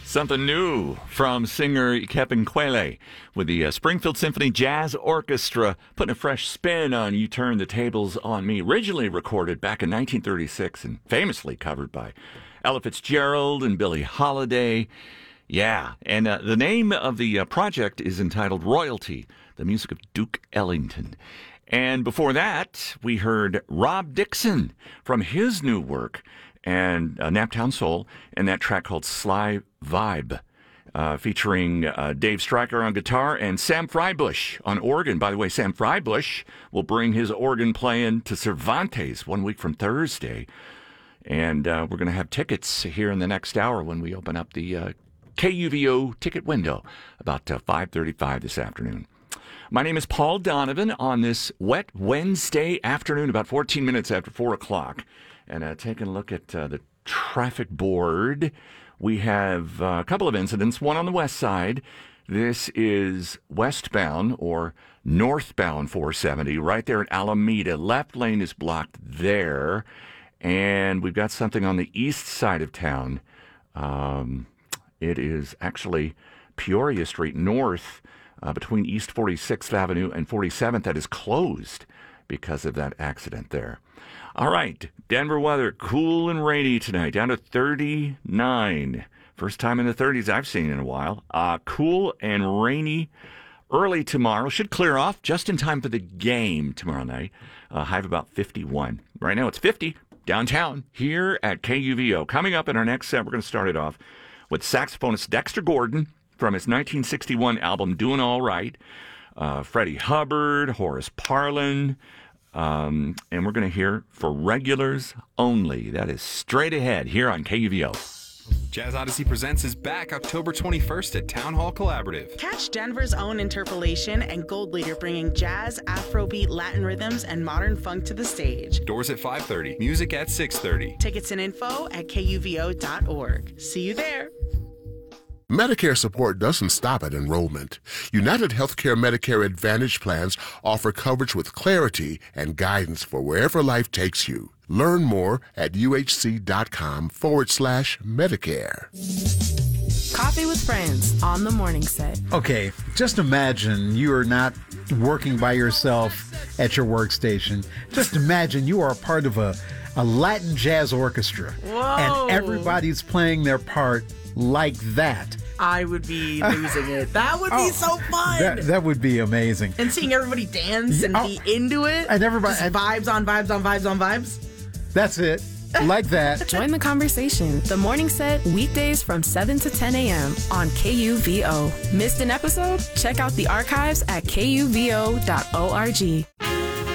Something new from singer Kevin Quayle with the Springfield Symphony Jazz Orchestra, putting a fresh spin on You Turn the Tables on Me. Originally recorded back in 1936 and famously covered by Ella Fitzgerald and Billie Holiday. Yeah, and the name of the project is entitled Royalty, the music of Duke Ellington. And before that, we heard Rob Dixon from his new work, and Naptown Soul, and that track called Sly Vibe, featuring Dave Stryker on guitar and Sam Freibush on organ. By the way, Sam Freibush will bring his organ playing to Cervantes 1 week from Thursday. And we're going to have tickets here in the next hour when we open up the KUVO ticket window about 5:35 this afternoon. My name is Paul Donovan on this wet Wednesday afternoon, about 14 minutes after 4 o'clock. And taking a look at the traffic board, we have a couple of incidents, one on the west side. This is westbound or northbound 470, right there at Alameda. Left lane is blocked there. And we've got something on the east side of town. It is actually Peoria Street North between East 46th Avenue and 47th that is closed because of that accident there. All right, Denver weather, cool and rainy tonight, down to 39. First time in the 30s I've seen in a while. Cool and rainy early tomorrow. Should clear off just in time for the game tomorrow night. High of about 51. Right now it's 50 downtown here at KUVO. Coming up in our next set, we're going to start it off with saxophonist Dexter Gordon from his 1961 album Doing All Right. Freddie Hubbard, Horace Parlan. And we're going to hear For Regulars Only. That is straight ahead here on KUVO. Jazz Odyssey Presents is back October 21st at Town Hall Collaborative. Catch Denver's own Interpolation and Gold Leader bringing jazz, Afrobeat, Latin rhythms, and modern funk to the stage. Doors at 5:30, music at 6:30. Tickets and info at kuvo.org. See you there. Medicare support doesn't stop at enrollment. United Healthcare Medicare Advantage plans offer coverage with clarity and guidance for wherever life takes you. Learn more at uhc.com/Medicare. Coffee with friends on the morning set. Okay, just imagine you are not working by yourself at your workstation. Just imagine you are a part of a Latin jazz orchestra. Whoa. And everybody's playing their part like that. I would be losing it. That would be so fun. That would be amazing. And seeing everybody dance and be into it. And everybody. Just vibes on vibes on vibes on vibes. That's it. Like that. Join the conversation. The morning set, weekdays from 7 to 10 a.m. on KUVO. Missed an episode? Check out the archives at kuvo.org.